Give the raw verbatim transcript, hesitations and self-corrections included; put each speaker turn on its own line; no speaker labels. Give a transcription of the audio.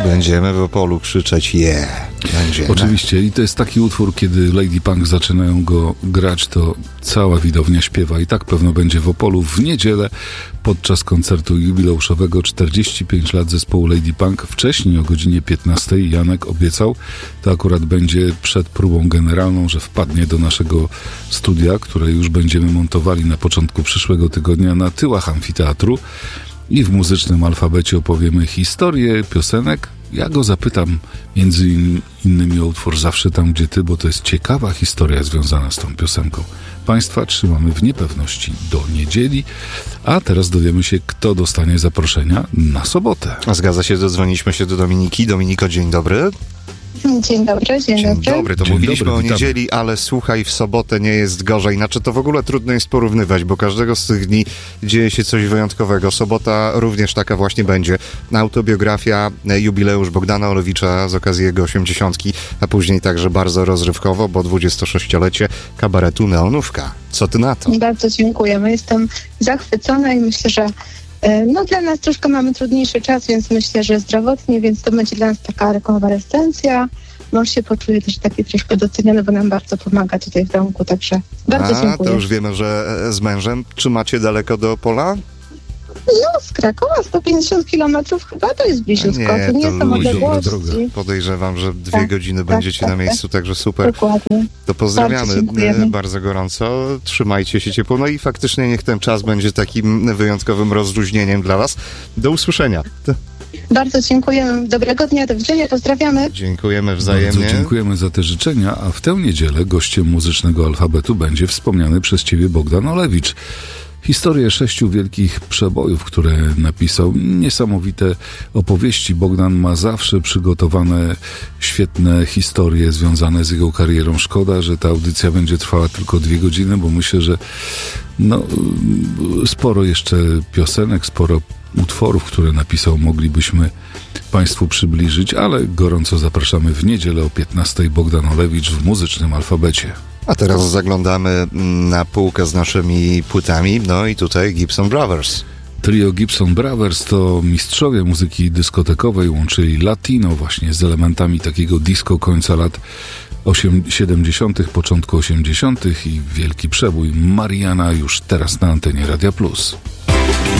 Będziemy w Opolu krzyczeć yeah. Będziemy.
Oczywiście. I to jest taki utwór, kiedy Lady Punk zaczynają go grać, to cała widownia śpiewa. I tak pewno będzie w Opolu w niedzielę podczas koncertu jubileuszowego czterdzieści pięć lat zespołu Lady Punk. Wcześniej o godzinie piętnastej Janek obiecał, to akurat będzie przed próbą generalną, że wpadnie do naszego studia, które już będziemy montowali na początku przyszłego tygodnia na tyłach amfiteatru. I w muzycznym alfabecie opowiemy historię piosenek. Ja go zapytam między innymi o utwór Zawsze tam, gdzie ty, bo to jest ciekawa historia związana z tą piosenką. Państwa trzymamy w niepewności do niedzieli, a teraz dowiemy się, kto dostanie zaproszenia na sobotę.
A zgadza się, dodzwoniliśmy się do Dominiki. Dominiko, dzień dobry.
Dzień dobry, dzień,
dzień
dobry.
dobry. To
dzień
mówiliśmy
dobry,
o
witamy.
niedzieli, ale słuchaj, w sobotę nie jest gorzej. Inaczej to w ogóle trudno jest porównywać, bo każdego z tych dni dzieje się coś wyjątkowego. Sobota również taka właśnie będzie. Autobiografia, jubileusz Bogdana Olewicza z okazji jego osiemdziesiątki, a później także bardzo rozrywkowo, bo dwudziestosześciolecie kabaretu Neonówka. Co ty na to?
Bardzo dziękujemy. Jestem zachwycona i myślę, że no dla nas troszkę mamy trudniejszy czas, więc myślę, że zdrowotnie, więc to będzie dla nas taka rekonwalescencja. Mąż się poczuje też taki troszkę doceniony, bo nam bardzo pomaga tutaj w domku, także bardzo
A,
dziękuję.
to już wiemy, że z mężem. Czy macie daleko do Opola?
No z Krakowa sto pięćdziesiąt kilometrów chyba to jest bliziutko.
Nie,
to nie
to
są
luźna
odległości.
droga.
Podejrzewam, że dwie
Tak,
godziny
tak,
będziecie
tak,
na miejscu, także super.
Dokładnie.
To pozdrawiamy
Bardzo dziękujemy.
e, bardzo gorąco. Trzymajcie się ciepło. No i faktycznie niech ten czas będzie takim wyjątkowym rozluźnieniem dla was. Do usłyszenia.
Bardzo dziękujemy. Dobrego dnia, do widzenia, pozdrawiamy.
Dziękujemy wzajemnie.
Bardzo dziękujemy za te życzenia, a w tę niedzielę gościem muzycznego alfabetu będzie wspomniany przez ciebie Bogdan Olewicz. Historię sześciu wielkich przebojów, które napisał. Niesamowite opowieści. Bogdan ma zawsze przygotowane świetne historie związane z jego karierą. Szkoda, że ta audycja będzie trwała tylko dwie godziny, bo myślę, że no, sporo jeszcze piosenek, sporo utworów, które napisał, moglibyśmy Państwu przybliżyć, ale gorąco zapraszamy w niedzielę o piętnastej. Bogdan Olewicz w muzycznym alfabecie.
A teraz zaglądamy na półkę z naszymi płytami. No i tutaj Gibson Brothers.
Trio Gibson Brothers to mistrzowie muzyki dyskotekowej, łączyli latino właśnie z elementami takiego disco końca lat siedemdziesiątych, początku osiemdziesiątych i wielki przebój Mariana już teraz na antenie Radia Plus.